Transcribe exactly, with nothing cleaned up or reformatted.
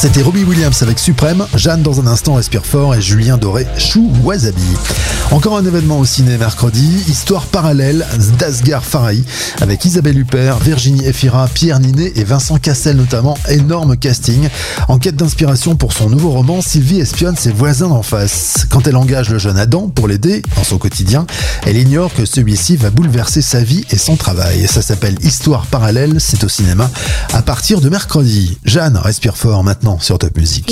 C'était Robbie Williams avec Suprême, Jeanne dans un instant respire fort et Julien Doré chou wasabi. Encore un événement au ciné mercredi, histoire parallèle d'Asghar Farhadi avec Isabelle Huppert, Virginie Efira, Pierre Ninet et Vincent Cassel notamment. Énorme casting. En quête d'inspiration pour son nouveau roman, Sylvie espionne ses voisins d'en face. Quand elle engage le jeune Adam pour l'aider dans son quotidien, elle ignore que celui-ci va bouleverser sa vie et son travail. Ça s'appelle Histoire parallèle, c'est au cinéma à partir de mercredi. Jeanne respire fort maintenant sur Top Music.